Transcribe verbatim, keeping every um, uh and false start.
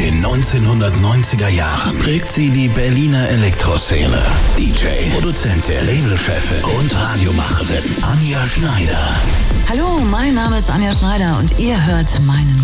den neunzehnhundertneunziger Jahren prägt sie die Berliner Elektroszene. D J, Produzentin, Labelchefin und Radiomacherin Anja Schneider. Hallo, mein Name ist Anja Schneider und ihr hört meinen